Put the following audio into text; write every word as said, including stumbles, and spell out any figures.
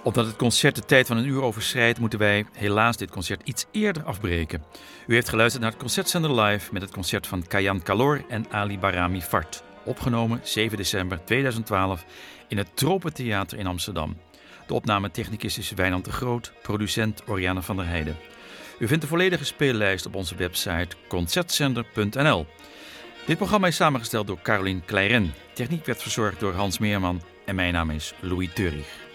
Omdat het concert de tijd van een uur overschrijdt, moeten wij helaas dit concert iets eerder afbreken. U heeft geluisterd naar het Concertzender Live met het concert van Kayan Kalor en Ali Barami Fard. Opgenomen zeven december tweeduizend twaalf in het Tropentheater in Amsterdam. De opnametechnicus is Wijnand de Groot, producent Oriane van der Heijden. U vindt de volledige speellijst op onze website concertzender punt n l. Dit programma is samengesteld door Caroline Kleiren. Techniek werd verzorgd door Hans Meerman en mijn naam is Louis Turrig.